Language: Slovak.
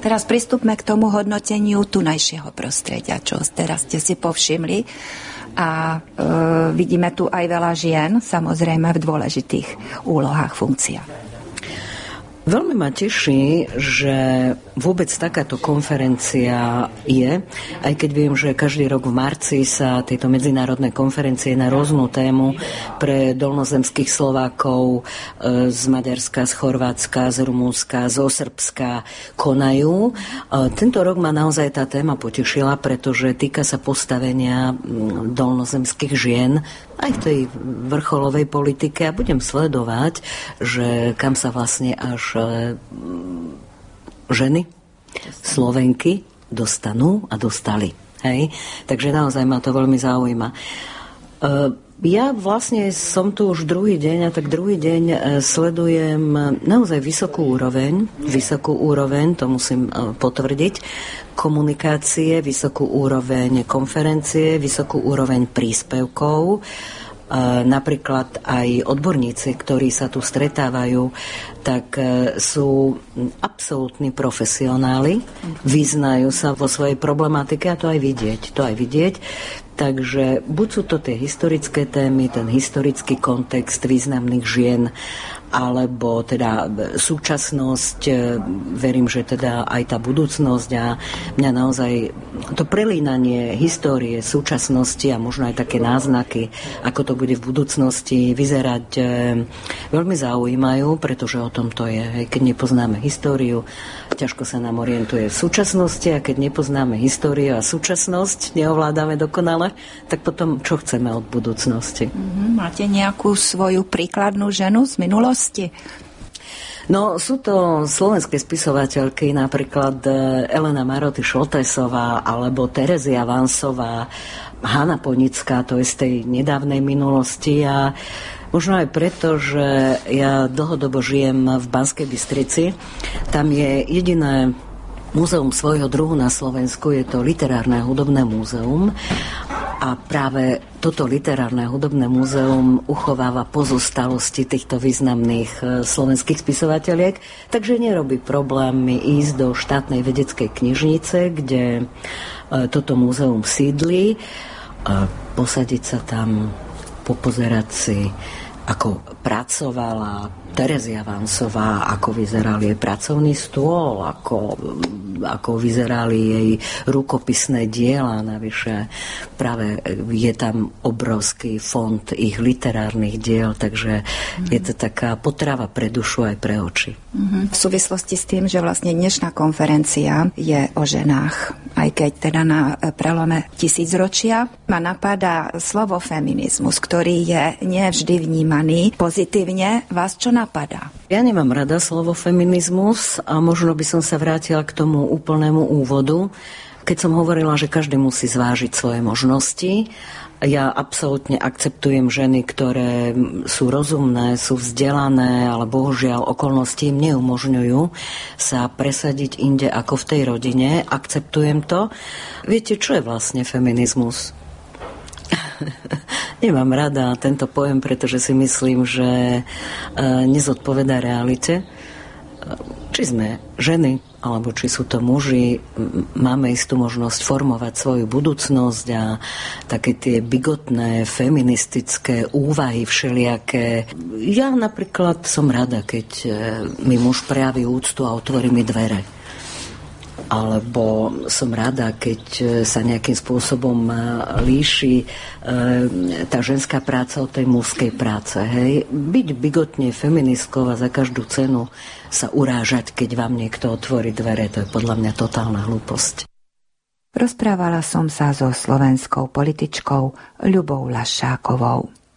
teraz pristúpme k tomu hodnoteniu tunajšieho prostredia, čo teraz ste si povšimli. A vidíme tu aj veľa žien, samozrejme v dôležitých úlohách, funkciách. Veľmi ma teší, že vôbec takáto konferencia je, aj keď viem, že každý rok v marci sa tieto medzinárodné konferencie na rôznu tému pre dolnozemských Slovákov z Maďarska, z Chorvátska, z Rumúnska, zo Srbska konajú. Tento rok ma naozaj tá téma potešila, pretože týka sa postavenia dolnozemských žien aj v tej vrcholovej politike a budem sledovať, že kam sa vlastne až ženy, Slovenky dostanú a dostali. Hej? Takže naozaj ma to veľmi zaujíma. Ja vlastne som tu už druhý deň a tak druhý deň sledujem naozaj vysokú úroveň, to musím potvrdiť, komunikácie, vysokú úroveň konferencie, vysokú úroveň príspevkov. Napríklad aj odborníci, ktorí sa tu stretávajú, tak sú absolútni profesionáli, vyznajú sa vo svojej problematike a to aj vidieť. Takže buď sú to tie historické témy, ten historický kontext významných žien, alebo teda súčasnosť, verím, že teda aj tá budúcnosť a mňa naozaj to prelínanie histórie, súčasnosti a možno aj také náznaky, ako to bude v budúcnosti vyzerať, veľmi zaujímajú, pretože o tom to je. Keď nepoznáme históriu, ťažko sa nám orientuje v súčasnosti a keď nepoznáme históriu a súčasnosť, neovládame dokonale, tak potom čo chceme od budúcnosti? Máte nejakú svoju príkladnú ženu z minulosti? No, sú to slovenské spisovateľky, napríklad Elena Maroty Šoltesová alebo Terezia Vansová, Hana Ponická, to je z tej nedávnej minulosti a možno aj preto, že ja dlhodobo žijem v Banskej Bystrici. Tam je jediné múzeum svojho druhu na Slovensku, je to Literárne hudobné múzeum. A práve toto Literárne hudobné múzeum uchováva pozostalosti týchto významných slovenských spisovateľiek, takže nerobí problém ísť do štátnej vedeckej knižnice, kde toto múzeum sídli, posadiť sa tam, popozerať si, ako pracovala Terezia Vansová, ako vyzeral jej pracovný stôl, ako vyzerali jej rukopisné diela. Navyše práve je tam obrovský fond ich literárnych diel, takže je to taká potrava pre dušu aj pre oči. V súvislosti s tým, že vlastne dnešná konferencia je o ženách, aj keď teda na prelome tisícročia, ma napadá slovo feminizmus, ktorý je nevždy vnímaný pozitívne. Vás čo napadá? Ja nemám rada slovo feminizmus a možno by som sa vrátila k tomu úplnému úvodu, keď som hovorila, že každý musí zvážiť svoje možnosti. Ja absolútne akceptujem ženy, ktoré sú rozumné, sú vzdelané, ale bohužiaľ okolnosti im neumožňujú sa presadiť inde ako v tej rodine. Akceptujem to. Viete, čo je vlastne feminizmus? Nemám rada tento pojem, pretože si myslím, že nezodpovedá realite. Či sme ženy, alebo či sú to muži, máme istú možnosť formovať svoju budúcnosť a také tie bigotné, feministické úvahy všelijaké. Ja napríklad som rada, keď mi muž prejaví úctu a otvorí mi dvere. Alebo som rada, keď sa nejakým spôsobom líši tá ženská práca od tej mužskej práce. Hej? Byť bigotne feministkou a za každú cenu sa urážať, keď vám niekto otvorí dvere, to je podľa mňa totálna hlúposť. Rozprávala som sa so slovenskou političkou Ľubou Lašákovou.